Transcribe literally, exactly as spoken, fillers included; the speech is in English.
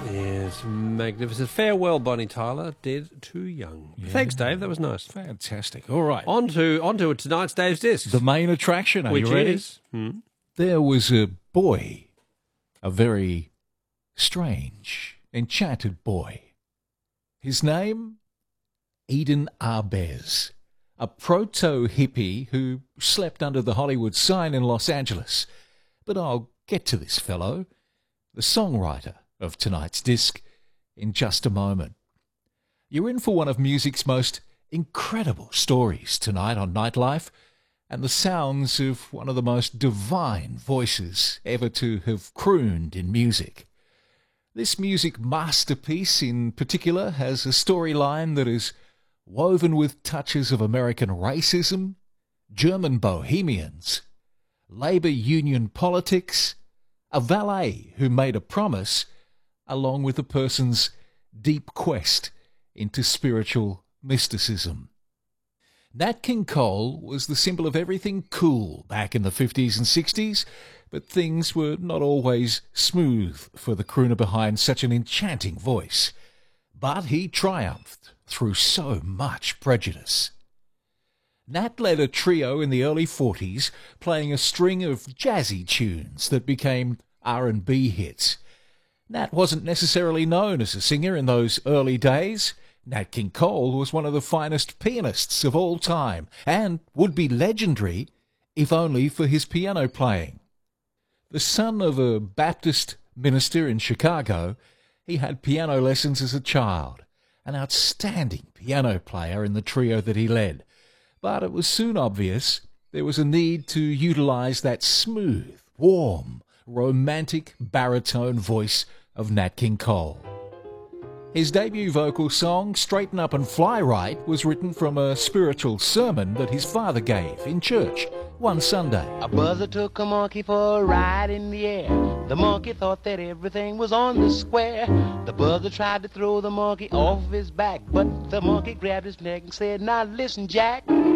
Yes, magnificent. Farewell, Bonnie Tyler. Dead too young. Yeah. Thanks, Dave. That was nice. Fantastic. All right. On to, on to tonight's Dave's Discs. The main attraction. Are Which you ready? is? Hmm? There was a boy, a very strange, enchanted boy. His name? Eden Arbez, a proto-hippie who slept under the Hollywood sign in Los Angeles. But I'll get to this fellow, the songwriter of tonight's disc, in just a moment. You're in for one of music's most incredible stories tonight on Nightlife, and the sounds of one of the most divine voices ever to have crooned in music. This music masterpiece in particular has a storyline that is woven with touches of American racism, German bohemians, labor union politics, a valet who made a promise, along with a person's deep quest into spiritual mysticism. Nat King Cole was the symbol of everything cool back in the fifties and sixties, but things were not always smooth for the crooner behind such an enchanting voice. But he triumphed through so much prejudice. Nat led a trio in the early forties, playing a string of jazzy tunes that became R and B hits. Nat wasn't necessarily known as a singer in those early days. Nat King Cole was one of the finest pianists of all time, and would be legendary if only for his piano playing. The son of a Baptist minister in Chicago, he had piano lessons as a child, an outstanding piano player in the trio that he led. But it was soon obvious there was a need to utilize that smooth, warm, romantic baritone voice of Nat King Cole. His debut vocal song, Straighten Up and Fly Right, was written from a spiritual sermon that his father gave in church one Sunday. A buzzer took a monkey for a ride in the air. The monkey thought that everything was on the square. The buzzer tried to throw the monkey off his back, but the monkey grabbed his neck and said, "Now listen, Jack.